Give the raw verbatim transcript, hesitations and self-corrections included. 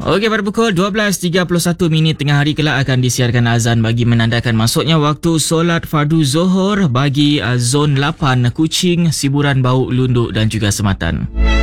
Okey, pada pukul dua belas tiga puluh satu minit tengah hari kelak akan disiarkan azan bagi menandakan masuknya waktu solat fardu Zohor bagi uh, zon lapan Kuching, Siburan, Bauk, Lunduk dan juga Sematan.